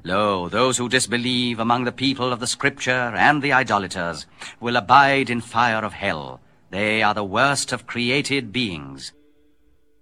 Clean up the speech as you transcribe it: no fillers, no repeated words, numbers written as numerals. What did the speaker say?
Lo, those who disbelieve among the people of the Scripture and the idolaters will abide in fire of hell. They are the worst of created beings.